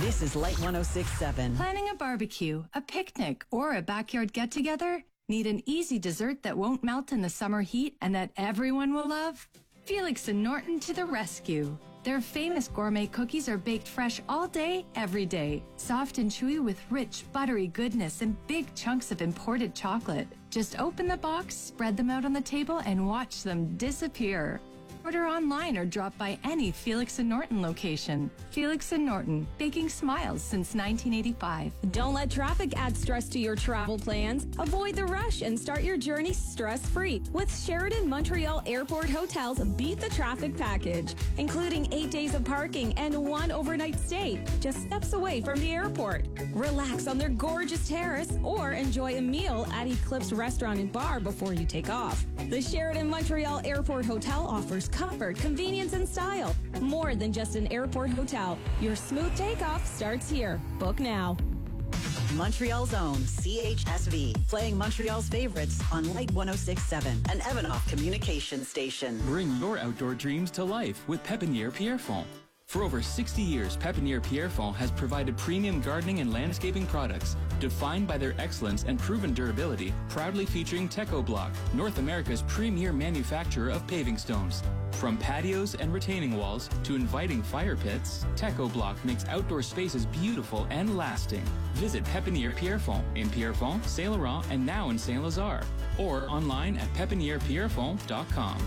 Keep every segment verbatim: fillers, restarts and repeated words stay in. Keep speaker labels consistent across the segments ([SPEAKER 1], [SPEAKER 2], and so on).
[SPEAKER 1] This is Light one oh six point seven.
[SPEAKER 2] Planning a barbecue, a picnic, or a backyard get-together? Need an easy dessert that won't melt in the summer heat and that everyone will love? Felix and Norton to the rescue. Their famous gourmet cookies are baked fresh all day, every day. Soft and chewy with rich, buttery goodness and big chunks of imported chocolate. Just open the box, spread them out on the table, and watch them disappear. Order online or drop by any Felix and Norton location. Felix and Norton, baking smiles since nineteen eighty-five.
[SPEAKER 3] Don't let traffic add stress to your travel plans. Avoid the rush and start your journey stress-free with Sheraton Montreal Airport Hotels Beat the Traffic package, including eight days of parking and one overnight stay, just steps away from the airport. Relax on their gorgeous terrace or enjoy a meal at Eclipse Restaurant and Bar before you take off. The Sheraton Montreal Airport Hotel offers comfort, convenience, and style. More than just an airport hotel. Your smooth takeoff starts here. Book now.
[SPEAKER 1] Montreal's own C H S V, playing Montreal's favorites on Light one oh six point seven, an Evanoff communication station.
[SPEAKER 4] Bring your outdoor dreams to life with Pépinière Pierrefonds. For over sixty years, Pépinière Pierrefonds has provided premium gardening and landscaping products defined by their excellence and proven durability, proudly featuring Teco-Block, North America's premier manufacturer of paving stones. From patios and retaining walls to inviting fire pits, Teco-Block makes outdoor spaces beautiful and lasting. Visit Pépinière Pierrefonds in Pierrefonds, Saint Laurent, and now in Saint Lazare, or online at pepiniere pierrefonds dot com.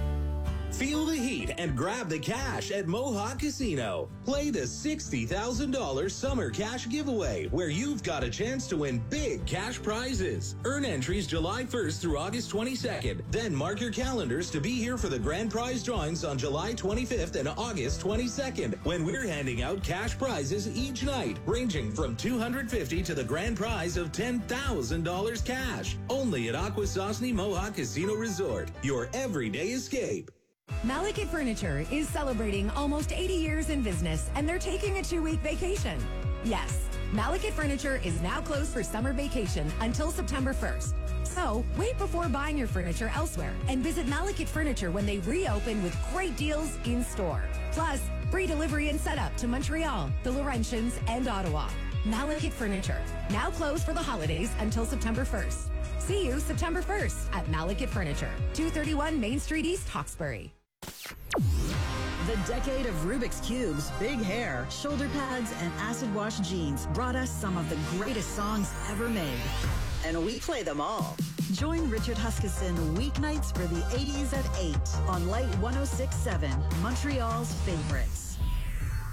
[SPEAKER 5] Feel the heat and grab the cash at Mohawk Casino. Play the sixty thousand dollars Summer Cash Giveaway, where you've got a chance to win big cash prizes. Earn entries July first through August twenty-second. Then mark your calendars to be here for the grand prize drawings on July twenty-fifth and August twenty-second, when we're handing out cash prizes each night, ranging from two hundred fifty dollars to the grand prize of ten thousand dollars cash. Only at Akwesasne Mohawk Casino Resort, your everyday escape.
[SPEAKER 6] Malekith Furniture is celebrating almost eighty years in business, and they're taking a two-week vacation. Yes, Malekith Furniture is now closed for summer vacation until September first. So wait before buying your furniture elsewhere and visit Malekith Furniture when they reopen with great deals in store. Plus, free delivery and setup to Montreal, the Laurentians, and Ottawa. Malekith Furniture, now closed for the holidays until September first. See you September first at Malekith Furniture, two thirty-one Main Street East, Hawkesbury.
[SPEAKER 1] The decade of Rubik's Cubes, big hair, shoulder pads, and acid wash jeans brought us some of the greatest songs ever made. And we play them all. Join Richard Huskisson weeknights for the eighties at eight on Light one oh six point seven, Montreal's favorites.